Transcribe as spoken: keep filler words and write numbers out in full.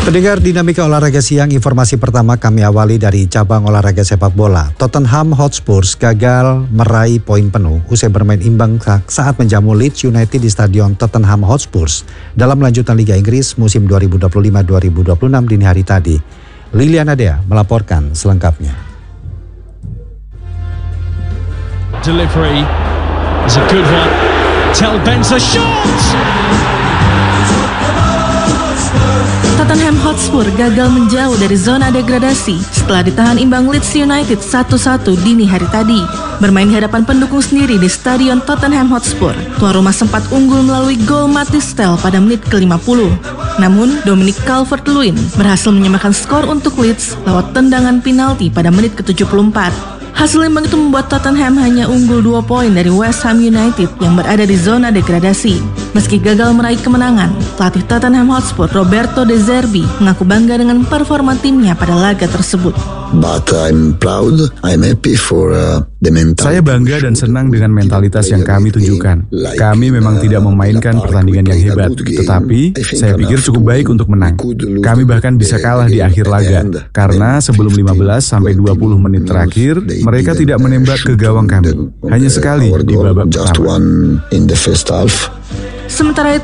Pendengar Dinamika Olahraga Siang, informasi pertama kami awali dari cabang olahraga sepak bola. Tottenham Hotspur gagal meraih poin penuh usai bermain imbang saat menjamu Leeds United di Stadion Tottenham Hotspur dalam lanjutan Liga Inggris musim dua ribu dua puluh lima dua ribu dua puluh enam dini hari tadi. Liliana Dea melaporkan selengkapnya. Delivery is a good one. Tel Benza shot. Tottenham Hotspur gagal menjauh dari zona degradasi setelah ditahan imbang Leeds United satu satu dini hari tadi. Bermain di hadapan pendukung sendiri di Stadion Tottenham Hotspur, tuan rumah sempat unggul melalui gol Mathys Tel pada menit ke lima puluh. Namun, Dominic Calvert-Lewin berhasil menyamakan skor untuk Leeds lewat tendangan penalti pada menit ke tujuh puluh empat. Hasil imbang itu membuat Tottenham hanya unggul dua poin dari West Ham United yang berada di zona degradasi. Meski gagal meraih kemenangan, pelatih Tottenham Hotspur Roberto De Zerbi mengaku bangga dengan performa timnya pada laga tersebut. But I'm proud, I'm happy for uh, the mentality. Saya bangga dan senang dengan mentalitas yang kami tunjukkan. Kami memang tidak memainkan pertandingan yang hebat, tetapi saya pikir cukup baik untuk menang. Kami bahkan bisa kalah di akhir laga, karena sebelum lima belas sampai dua puluh menit terakhir, mereka tidak menembak ke gawang kami. Hanya sekali di babak pertama. Sementara itu,